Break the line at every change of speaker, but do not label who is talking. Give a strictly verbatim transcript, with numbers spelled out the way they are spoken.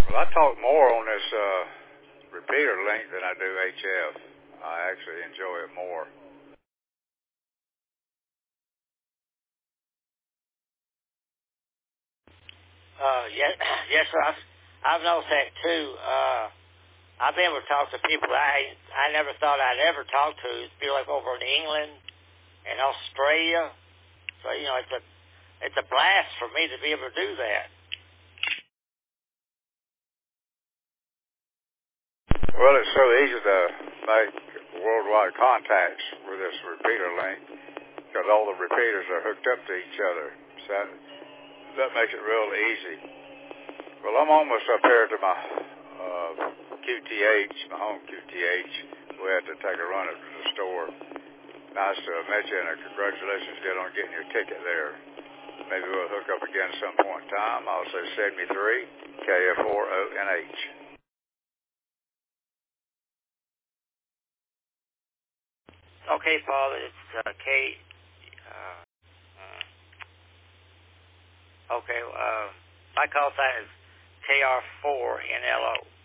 Well, I talk more on this uh, repeater link than I do H F. I actually enjoy it more.
Uh, yes, yes, sir. I've, I've noticed that too. Uh, I've been able to talk to people I I never thought I'd ever talk to. People like over in England and Australia. So you know, it's a it's a blast for me to be able to do that.
Well, it's so easy to make worldwide contacts with this repeater link because all the repeaters are hooked up to each other. So that, that makes it real easy. Well, I'm almost up here to my uh, Q T H, my home Q T H. We had to take a run at the store. Nice to meet you, and congratulations again on getting your ticket there. Maybe we'll hook up again at some point in time. I'll say seventy-three K F four O N H.
Okay, Paul. It's uh, K. Uh, uh, okay. Uh, my call sign is K R four N L O.